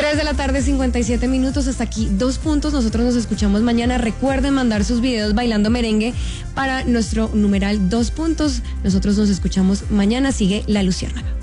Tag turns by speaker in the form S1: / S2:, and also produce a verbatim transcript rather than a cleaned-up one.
S1: tres de la tarde, cincuenta y siete minutos, hasta aquí dos puntos. Nosotros nos escuchamos mañana. Recuerden mandar sus videos bailando merengue para nuestro numeral dos puntos. Nosotros nos escuchamos mañana. Sigue La Luciérnaga.